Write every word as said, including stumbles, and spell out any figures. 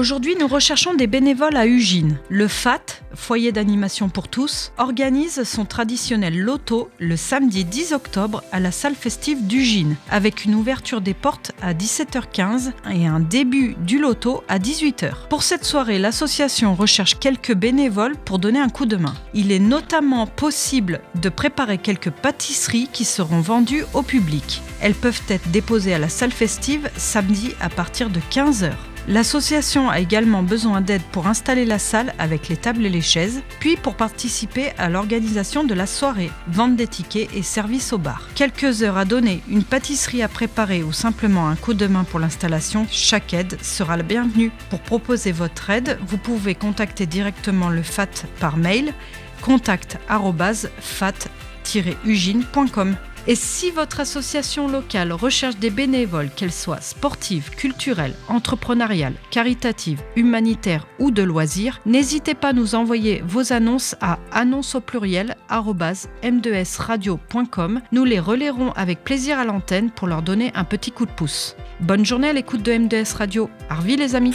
Aujourd'hui, nous recherchons des bénévoles à Ugine. Le F A T, Foyer d'animation pour tous, organise son traditionnel loto le samedi dix octobre à la salle festive d'Ugine, avec une ouverture des portes à dix-sept heures quinze et un début du loto à dix-huit heures. Pour cette soirée, l'association recherche quelques bénévoles pour donner un coup de main. Il est notamment possible de préparer quelques pâtisseries qui seront vendues au public. Elles peuvent être déposées à la salle festive samedi à partir de quinze heures. L'association a également besoin d'aide pour installer la salle avec les tables et les chaises, puis pour participer à l'organisation de la soirée, vente des tickets et service au bar. Quelques heures à donner, une pâtisserie à préparer ou simplement un coup de main pour l'installation, chaque aide sera la bienvenue. Pour proposer votre aide, vous pouvez contacter directement le F A T par mail contact arobase fat tiret ugine point com. Et si votre association locale recherche des bénévoles, qu'elles soient sportives, culturelles, entrepreneuriales, caritatives, humanitaires ou de loisirs, n'hésitez pas à nous envoyer vos annonces à annonces au pluriel arobase m deux s radio point com. Nous les relayerons avec plaisir à l'antenne pour leur donner un petit coup de pouce. Bonne journée à l'écoute de M deux S Radio. Arvi les amis.